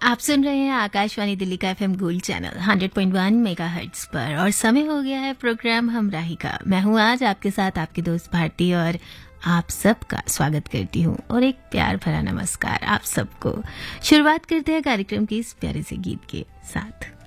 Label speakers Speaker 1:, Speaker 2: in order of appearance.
Speaker 1: आप सुन रहे हैं आकाशवाणी दिल्ली का एफएम गोल्ड चैनल 100.1 मेगाहर्ट्ज पर और समय हो गया है प्रोग्राम हमराही का। मैं हूं आज आपके साथ आपकी दोस्त भारती और आप सबका स्वागत करती हूं और एक प्यार भरा नमस्कार आप सबको। शुरुआत करते हैं कार्यक्रम की इस प्यारे से गीत के साथ।